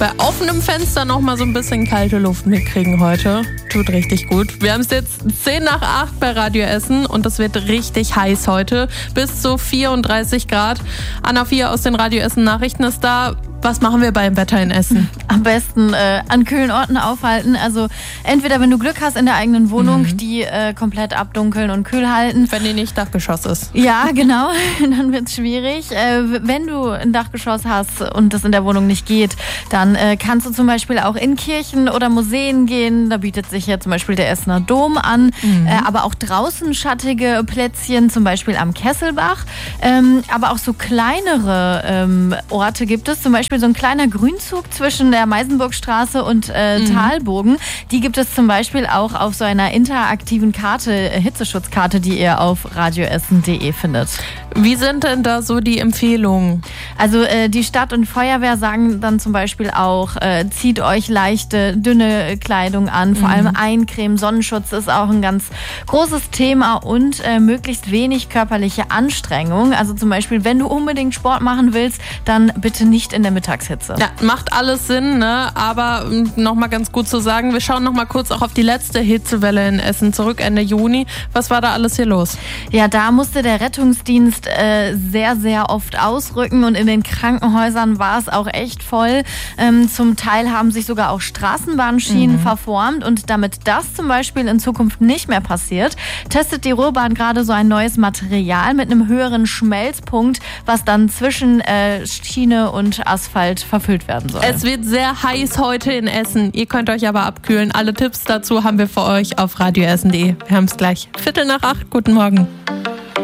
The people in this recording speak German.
bei offenem Fenster noch mal so ein bisschen kalte Luft mitkriegen heute. Tut richtig gut. Wir haben es jetzt 7:10 bei Radio Essen und es wird richtig heiß heute. Bis zu 34 Grad. Anna 4 aus den Radio Essen Nachrichten ist da. Was machen wir beim Wetter in Essen? Am besten an kühlen Orten aufhalten. Also entweder, wenn du Glück hast, in der eigenen Wohnung, die komplett abdunkeln und kühl halten. Wenn die nicht Dachgeschoss ist. Ja, genau. Dann wird es schwierig. Wenn du ein Dachgeschoss hast und das in der Wohnung nicht geht, dann kannst du zum Beispiel auch in Kirchen oder Museen gehen. Da bietet sich ja zum Beispiel der Essener Dom an. Aber auch draußen schattige Plätzchen, zum Beispiel am Kesselbach. Aber auch so kleinere Orte gibt es. Zum Beispiel so ein kleiner Grünzug zwischen der Meisenburgstraße und Talbogen. Die gibt es zum Beispiel auch auf so einer interaktiven Karte, Hitzeschutzkarte, die ihr auf radioessen.de findet. Wie sind denn da so die Empfehlungen? Also die Stadt und Feuerwehr sagen dann zum Beispiel auch, zieht euch leichte, dünne Kleidung an, vor allem Eincremen, Sonnenschutz ist auch ein ganz großes Thema und möglichst wenig körperliche Anstrengung. Also zum Beispiel, wenn du unbedingt Sport machen willst, dann bitte nicht in der Mittagshitze. Ja, macht alles Sinn, ne? Aber nochmal ganz gut zu sagen, wir schauen nochmal kurz auch auf die letzte Hitzewelle in Essen zurück, Ende Juni. Was war da alles hier los? Ja, da musste der Rettungsdienst sehr, sehr oft ausrücken und in den Krankenhäusern war es auch echt voll. Zum Teil haben sich sogar auch Straßenbahnschienen verformt und damit das zum Beispiel in Zukunft nicht mehr passiert, testet die Ruhrbahn gerade so ein neues Material mit einem höheren Schmelzpunkt, was dann zwischen Schiene und Asphalt verfüllt werden soll. Es wird sehr heiß heute in Essen. Ihr könnt euch aber abkühlen. Alle Tipps dazu haben wir für euch auf radioessen.de. Wir haben es gleich 7:45. Guten Morgen.